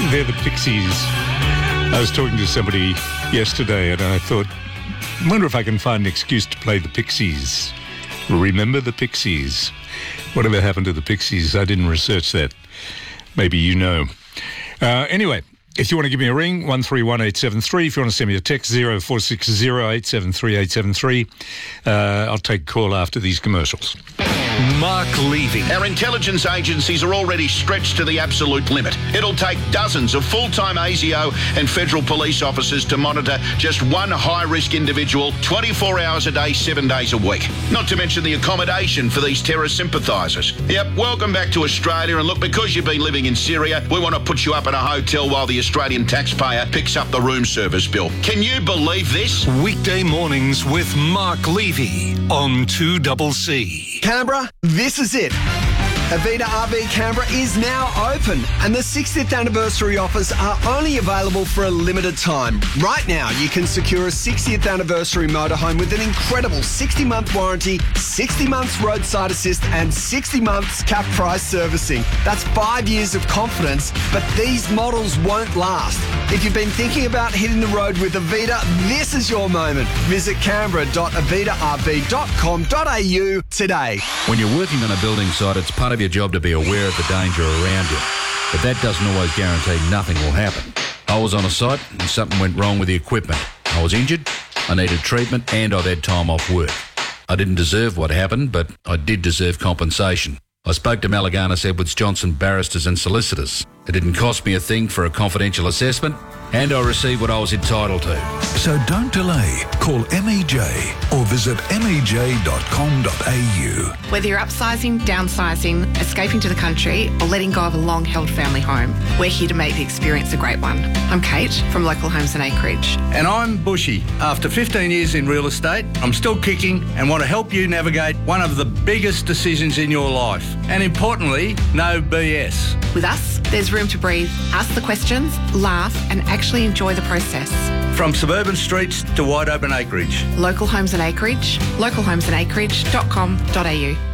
They're the Pixies. I was talking to somebody yesterday and I thought, I wonder if I can find an excuse to play the Pixies. Remember the Pixies? Whatever happened to the Pixies? I didn't research that. Maybe you know. Anyway, if you want to give me a ring, 131873. If you want to send me a text, 0460 873 873. I'll take a call after these commercials. Mark Levy. Our intelligence agencies are already stretched to the absolute limit. It'll take dozens of full-time ASIO and federal police officers to monitor just one high-risk individual 24 hours a day, 7 days a week. Not to mention the accommodation for these terror sympathisers. Yep, welcome back to Australia, and look, because you've been living in Syria, we want to put you up in a hotel while the Australian taxpayer picks up the room service bill. Can you believe this? Weekday mornings with Mark Levy on 2CC. Canberra, this is it. Avita RV Canberra is now open and the 60th anniversary offers are only available for a limited time. Right now, you can secure a 60th anniversary motorhome with an incredible 60-month warranty, 60 months roadside assist and 60 months cap price servicing. That's 5 years of confidence, but these models won't last. If you've been thinking about hitting the road with Avita, this is your moment. Visit canberra.avitarv.com.au today. When you're working on a building site, it's part of your job to be aware of the danger around you. But that doesn't always guarantee nothing will happen. I was on a site and something went wrong with the equipment. I was injured, I needed treatment, and I'd had time off work. I didn't deserve what happened, but I did deserve compensation. I spoke to Malaganas Edwards Johnson barristers and solicitors. It didn't cost me a thing for a confidential assessment, and I received what I was entitled to. So don't delay. Call MEJ or visit mej.com.au. Whether you're upsizing, downsizing, escaping to the country, or letting go of a long-held family home, we're here to make the experience a great one. I'm Kate from Local Homes and Acreage. And I'm Bushy. After 15 years in real estate, I'm still kicking and want to help you navigate one of the biggest decisions in your life. And importantly, no BS. With us, there's room to breathe, ask the questions, laugh, and actually enjoy the process. From suburban streets to wide open acreage. Local Homes and Acreage, localhomesandacreage.com.au.